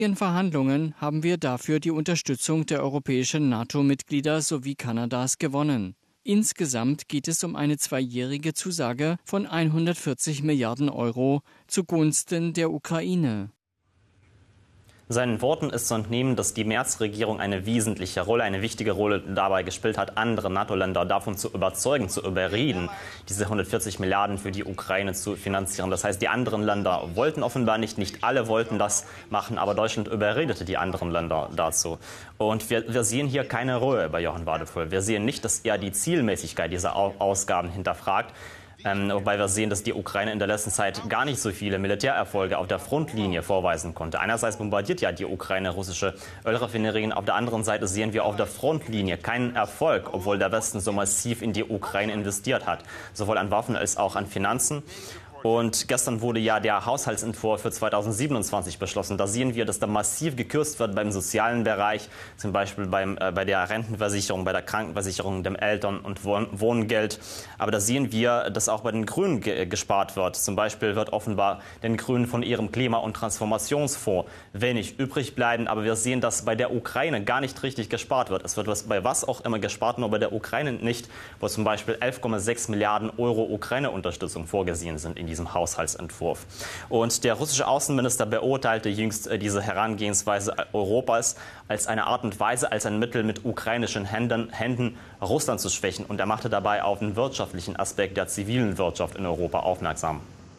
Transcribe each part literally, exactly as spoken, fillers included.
In Verhandlungen haben wir dafür die Unterstützung der europäischen NATO-Mitglieder sowie Kanadas gewonnen. Insgesamt geht es um eine zweijährige Zusage von hundertvierzig Milliarden Euro zugunsten der Ukraine. Seinen Worten ist zu entnehmen, dass die Merz-Regierung eine wesentliche Rolle, eine wichtige Rolle dabei gespielt hat, andere NATO-Länder davon zu überzeugen, zu überreden, diese hundertvierzig Milliarden für die Ukraine zu finanzieren. Das heißt, die anderen Länder wollten offenbar nicht, nicht alle wollten das machen, aber Deutschland überredete die anderen Länder dazu. Und wir, wir sehen hier keine Ruhe bei Jochen Wadefull. Wir sehen nicht, dass er die Zielmäßigkeit dieser Ausgaben hinterfragt. Ähm, wobei wir sehen, dass die Ukraine in der letzten Zeit gar nicht so viele Militärerfolge auf der Frontlinie vorweisen konnte. Einerseits bombardiert ja die Ukraine russische Ölraffinerien, auf der anderen Seite sehen wir auf der Frontlinie keinen Erfolg, obwohl der Westen so massiv in die Ukraine investiert hat, sowohl an Waffen als auch an Finanzen. Und gestern wurde ja der Haushaltsentwurf für zweitausendsiebenundzwanzig beschlossen. Da sehen wir, dass da massiv gekürzt wird beim sozialen Bereich, zum Beispiel beim, äh, bei der Rentenversicherung, bei der Krankenversicherung, dem Eltern- und Wohn Wohngeld. Aber da sehen wir, dass auch bei den Grünen ge gespart wird. Zum Beispiel wird offenbar den Grünen von ihrem Klima- und Transformationsfonds wenig übrig bleiben. Aber wir sehen, dass bei der Ukraine gar nicht richtig gespart wird. Es wird was, bei was auch immer gespart, nur bei der Ukraine nicht, wo zum Beispiel elf Komma sechs Milliarden Euro Ukraine-Unterstützung vorgesehen sind in diesem Haushaltsentwurf. Und der russische Außenminister beurteilte jüngst diese Herangehensweise Europas als eine Art und Weise, als ein Mittel, mit ukrainischen Händen, Händen Russland zu schwächen. Und er machte dabei auf den wirtschaftlichen Aspekt der zivilen Wirtschaft in Europa aufmerksam.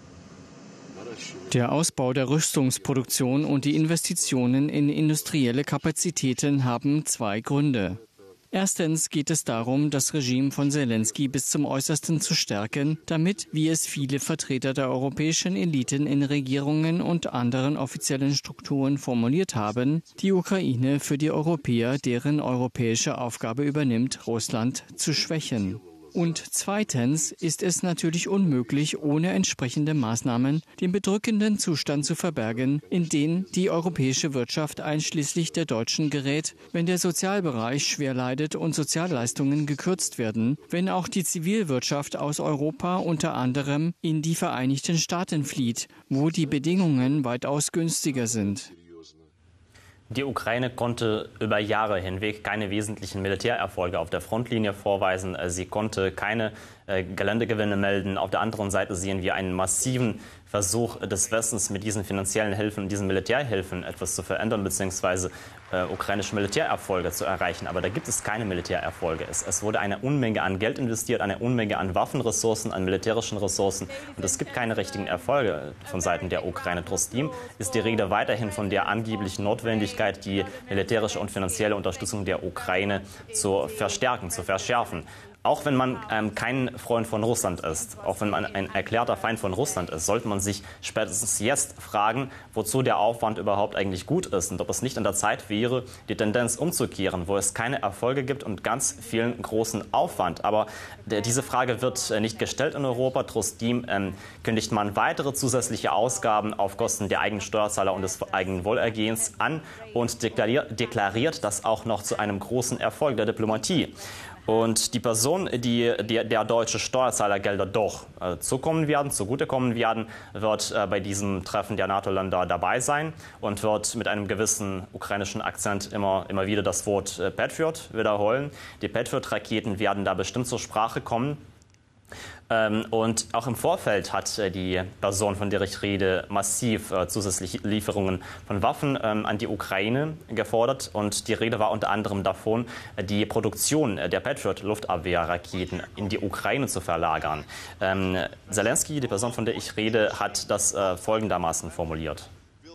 Der Ausbau der Rüstungsproduktion und die Investitionen in industrielle Kapazitäten haben zwei Gründe. Erstens geht es darum, das Regime von Selenskyj bis zum Äußersten zu stärken, damit, wie es viele Vertreter der europäischen Eliten in Regierungen und anderen offiziellen Strukturen formuliert haben, die Ukraine für die Europäer, deren europäische Aufgabe übernimmt, Russland zu schwächen. Und zweitens ist es natürlich unmöglich, ohne entsprechende Maßnahmen den bedrückenden Zustand zu verbergen, in den die europäische Wirtschaft einschließlich der deutschen gerät, wenn der Sozialbereich schwer leidet und Sozialleistungen gekürzt werden, wenn auch die Zivilwirtschaft aus Europa unter anderem in die Vereinigten Staaten flieht, wo die Bedingungen weitaus günstiger sind. Die Ukraine konnte über Jahre hinweg keine wesentlichen Militärerfolge auf der Frontlinie vorweisen. Sie konnte keine äh, Geländegewinne melden. Auf der anderen Seite sehen wir einen massiven Versuch des Westens, mit diesen finanziellen Hilfen, diesen Militärhilfen etwas zu verändern, beziehungsweise äh, ukrainische Militärerfolge zu erreichen. Aber da gibt es keine Militärerfolge. Es, es wurde eine Unmenge an Geld investiert, eine Unmenge an Waffenressourcen, an militärischen Ressourcen. Und es gibt keine richtigen Erfolge von Seiten der Ukraine. Trotzdem ist die Rede weiterhin von der angeblichen Notwendigkeit, die militärische und finanzielle Unterstützung der Ukraine zu verstärken, zu verschärfen. Auch wenn man ähm, kein Freund von Russland ist, auch wenn man ein erklärter Feind von Russland ist, sollte man sich spätestens jetzt fragen, wozu der Aufwand überhaupt eigentlich gut ist und ob es nicht an der Zeit wäre, die Tendenz umzukehren, wo es keine Erfolge gibt und ganz vielen großen Aufwand. Aber der, diese Frage wird äh, nicht gestellt in Europa. Trotzdem ähm, kündigt man weitere zusätzliche Ausgaben auf Kosten der eigenen Steuerzahler und des eigenen Wohlergehens an und deklariert, deklariert das auch noch zu einem großen Erfolg der Diplomatie. Und die Person, die, die der deutsche Steuerzahlergelder doch äh, zukommen werden, zugutekommen werden, wird äh, bei diesem Treffen der NATO-Länder dabei sein und wird mit einem gewissen ukrainischen Akzent immer, immer wieder das Wort äh, Patriot wiederholen. Die Patriot-Raketen werden da bestimmt zur Sprache kommen. Und auch im Vorfeld hat die Person, von der ich rede, massiv zusätzliche Lieferungen von Waffen an die Ukraine gefordert. Und die Rede war unter anderem davon, die Produktion der Patriot-Luftabwehrraketen in die Ukraine zu verlagern. Selenskyj, die Person, von der ich rede, hat das folgendermaßen formuliert.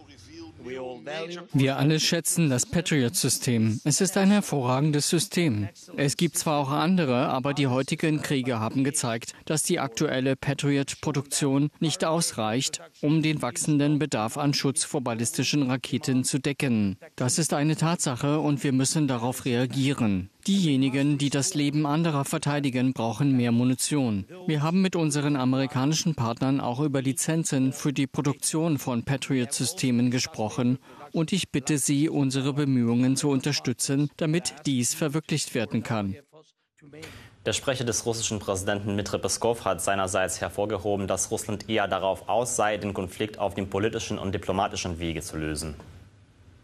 Wir alle schätzen das Patriot-System. Es ist ein hervorragendes System. Es gibt zwar auch andere, aber die heutigen Kriege haben gezeigt, dass die aktuelle Patriot-Produktion nicht ausreicht, um den wachsenden Bedarf an Schutz vor ballistischen Raketen zu decken. Das ist eine Tatsache und wir müssen darauf reagieren. Diejenigen, die das Leben anderer verteidigen, brauchen mehr Munition. Wir haben mit unseren amerikanischen Partnern auch über Lizenzen für die Produktion von Patriot-Systemen gesprochen. Und ich bitte Sie, unsere Bemühungen zu unterstützen, damit dies verwirklicht werden kann. Der Sprecher des russischen Präsidenten Dmitry Peskov hat seinerseits hervorgehoben, dass Russland eher darauf aus sei, den Konflikt auf dem politischen und diplomatischen Wege zu lösen.